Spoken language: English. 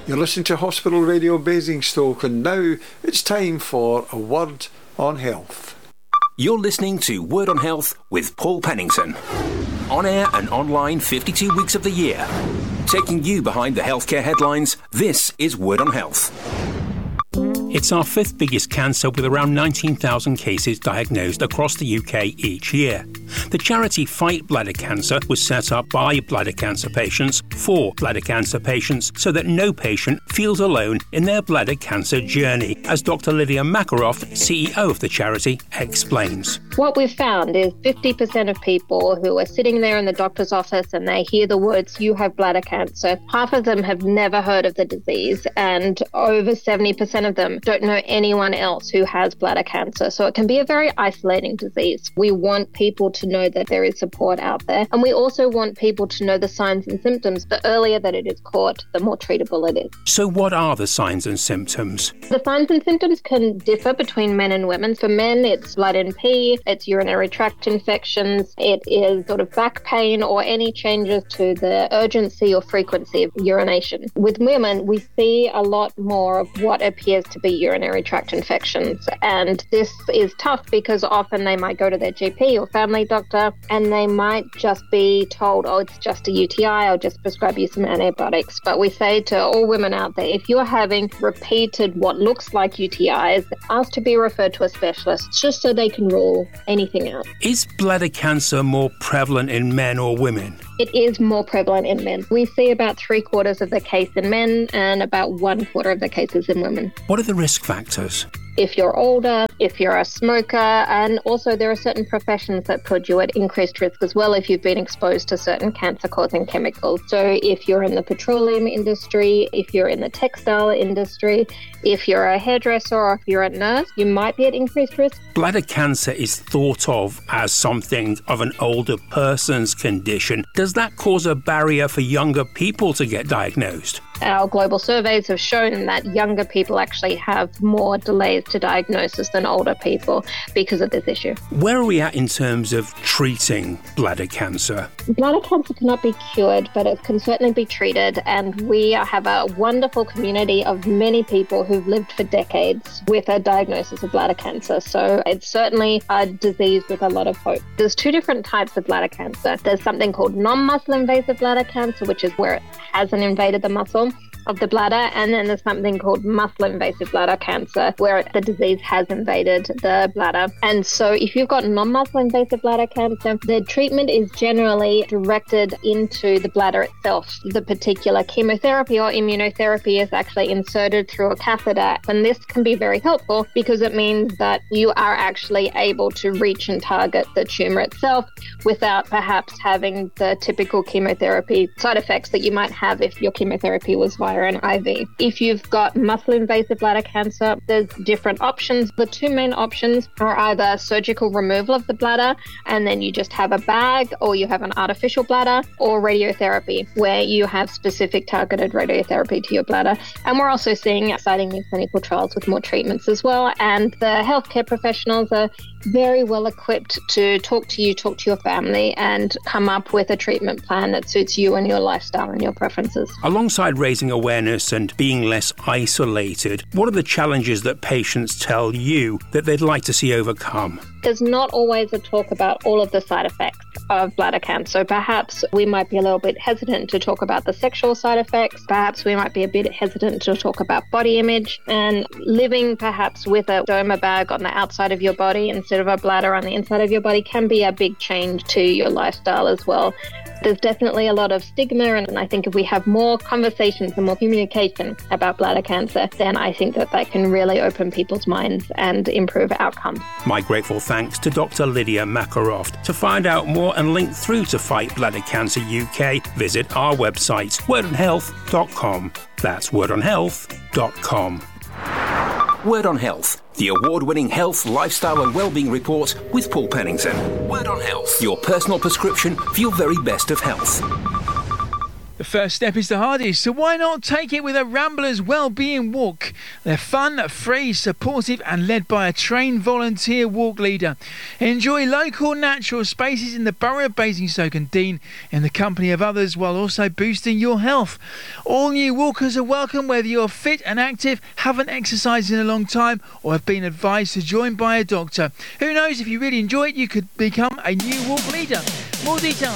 You're listening to Hospital Radio Basingstoke, and now it's time for A Word on Health. You're listening to Word on Health with Paul Pennington. On air and online 52 weeks of the year. Taking you behind the healthcare headlines, this is Word on Health. It's our fifth biggest cancer, with around 19,000 cases diagnosed across the UK each year. The charity Fight Bladder Cancer was set up by bladder cancer patients for bladder cancer patients so that no patient feels alone in their bladder cancer journey, as Dr. Lydia Makaroff, CEO of the charity, explains. What we've found is 50% of people who are sitting there in the doctor's office and they hear the words, "you have bladder cancer," half of them have never heard of the disease, and over 70% of them don't know anyone else who has bladder cancer. So it can be a very isolating disease. We want people to know that there is support out there. And we also want people to know the signs and symptoms. The earlier that it is caught, the more treatable it is. So what are the signs and symptoms? The signs and symptoms can differ between men and women. For men, it's blood in pee, it's urinary tract infections, it is sort of back pain or any changes to the urgency or frequency of urination. With women, we see a lot more of what appears to be urinary tract infections. And this is tough because often they might go to their GP or family doctor and they might just be told, "Oh, it's just a UTI, I'll just prescribe you some antibiotics." But we say to all women out there, if you're having repeated what looks like UTIs, ask to be referred to a specialist just so they can rule anything out. Is bladder cancer more prevalent in men or women? It is more prevalent in men. We see about 3/4 of the case in men and about 1/4 of the cases in women. What are the risk factors? If you're older, if you're a smoker, and also there are certain professions that put you at increased risk as well if you've been exposed to certain cancer-causing chemicals. So if you're in the petroleum industry, if you're in the textile industry, if you're a hairdresser or if you're a nurse, you might be at increased risk. Bladder cancer is thought of as something of an older person's condition. Does that cause a barrier for younger people to get diagnosed? Our global surveys have shown that younger people actually have more delays to diagnosis than older people because of this issue. Where are we at in terms of treating bladder cancer? Bladder cancer cannot be cured, but it can certainly be treated. And we have a wonderful community of many people who've lived for decades with a diagnosis of bladder cancer. So it's certainly a disease with a lot of hope. There's two different types of bladder cancer. There's something called non-muscle invasive bladder cancer, which is where it hasn't invaded the muscle of the bladder, and then there's something called muscle invasive bladder cancer where the disease has invaded the bladder. And so if you've got non-muscle invasive bladder cancer, the treatment is generally directed into the bladder itself. The particular chemotherapy or immunotherapy is actually inserted through a catheter, and this can be very helpful because it means that you are actually able to reach and target the tumor itself without perhaps having the typical chemotherapy side effects that you might have if your chemotherapy was via an IV. If you've got muscle invasive bladder cancer, there's different options. The two main options are either surgical removal of the bladder and then you just have a bag, or you have an artificial bladder, or radiotherapy where you have specific targeted radiotherapy to your bladder. And we're also seeing exciting new clinical trials with more treatments as well. And the healthcare professionals are very well equipped to talk to you, talk to your family, and come up with a treatment plan that suits you and your lifestyle and your preferences. Alongside raising awareness and being less isolated, what are the challenges that patients tell you that they'd like to see overcome? There's not always a talk about all of the side effects of bladder cancer. Perhaps we might be a little bit hesitant to talk about the sexual side effects. Perhaps we might be a bit hesitant to talk about body image, and living perhaps with a stoma bag on the outside of your body instead of a bladder on the inside of your body can be a big change to your lifestyle as well. There's definitely a lot of stigma, and I think if we have more conversations and more communication about bladder cancer, then I think that can really open people's minds and improve outcomes. My grateful thanks to Dr. Lydia Makaroff. To find out more and link through to Fight Bladder Cancer UK, visit our website, wordonhealth.com. That's wordonhealth.com. Word on Health, the award-winning health, lifestyle and wellbeing report with Paul Pennington. Word on Health, your personal prescription for your very best of health. The first step is the hardest, so why not take it with a Ramblers Wellbeing Walk? They're fun, free, supportive and led by a trained volunteer walk leader. Enjoy local natural spaces in the borough of Basingstoke and Dean in the company of others while also boosting your health. All new walkers are welcome whether you're fit and active, haven't exercised in a long time or have been advised to join by a doctor. Who knows, if you really enjoy it, you could become a new walk leader. More details